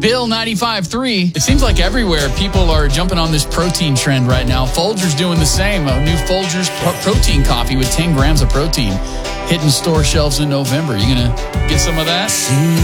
Bill 95.3. It seems like everywhere people are jumping on this protein trend right now. Folgers doing the same. A new Folgers protein coffee with 10 grams of protein hitting store shelves in November. You going to get some of that?